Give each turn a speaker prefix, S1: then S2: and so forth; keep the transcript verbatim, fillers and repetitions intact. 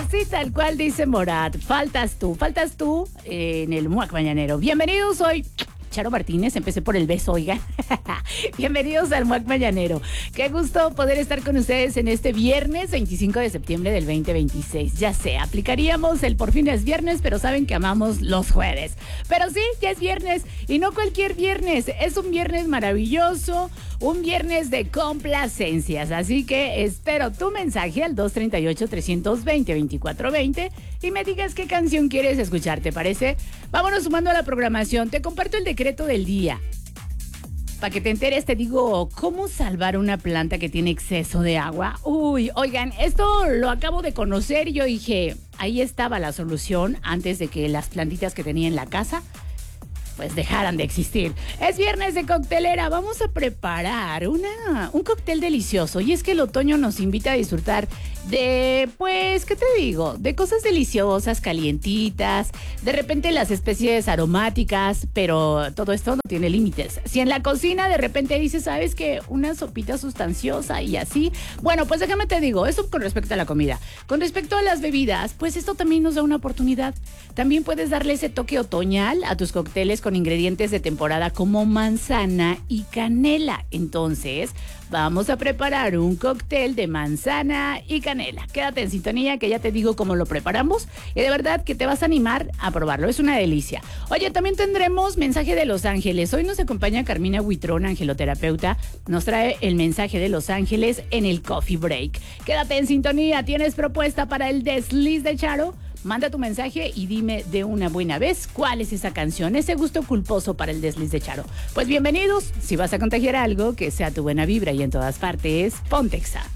S1: Así tal cual dice Morat. Faltas tú, faltas tú eh, en el Muac Mañanero. Bienvenidos hoy. Charo Martínez, empecé por el beso, oigan. Bienvenidos al Muac Mañanero. Qué gusto poder estar con ustedes en este viernes veinticinco de septiembre del veinte veintiséis. Ya sé, aplicaríamos el por fin es viernes, pero saben que amamos los jueves. Pero sí, ya es viernes y no cualquier viernes. Es un viernes maravilloso, un viernes de complacencias. Así que espero tu mensaje al dos treinta y ocho, trescientos veinte, veinticuatro veinte y me digas qué canción quieres escuchar, ¿te parece? Vámonos sumando a la programación. Te comparto el decreto del día. Para que te enteres, te digo cómo salvar una planta que tiene exceso de agua. Uy, oigan, esto lo acabo de conocer y yo dije, ahí estaba la solución antes de que las plantitas que tenía en la casa pues dejaran de existir. Es viernes de coctelera, vamos a preparar una, un cóctel delicioso. Y es que el otoño nos invita a disfrutar de, pues, ¿qué te digo? De cosas deliciosas, calientitas, de repente las especies aromáticas, pero todo esto no tiene límites. Si en la cocina de repente dices, ¿sabes qué? Una sopita sustanciosa y así. Bueno, pues déjame te digo, eso con respecto a la comida. Con respecto a las bebidas, pues esto también nos da una oportunidad. También puedes darle ese toque otoñal a tus cócteles con ingredientes de temporada como manzana y canela. Entonces, vamos a preparar un cóctel de manzana y canela. Quédate en sintonía que ya te digo cómo lo preparamos y de verdad que te vas a animar a probarlo. Es una delicia. Oye, también tendremos mensaje de Los Ángeles. Hoy nos acompaña Carmina Huitrón, angeloterapeuta. Nos trae el mensaje de Los Ángeles en el Coffee Break. Quédate en sintonía. ¿Tienes propuesta para el desliz de Charo? Manda tu mensaje y dime de una buena vez cuál es esa canción, ese gusto culposo para el desliz de Charo. Pues bienvenidos, si vas a contagiar algo, que sea tu buena vibra y en todas partes, ponte Exa.